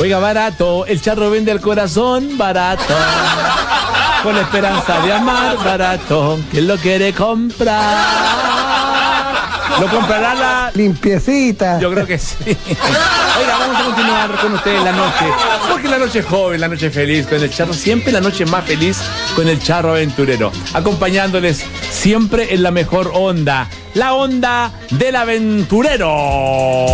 Oiga, barato, el charro vende el corazón, barato. Con la esperanza de amar, barato. ¿Quién lo quiere comprar? ¿Lo comprará la limpiecita? Yo creo que sí. Oiga, vamos a continuar con ustedes la noche. Porque la noche es joven, la noche es feliz con el charro. Siempre la noche es más feliz con el charro aventurero. Acompañándoles siempre en la mejor onda. La onda del aventurero.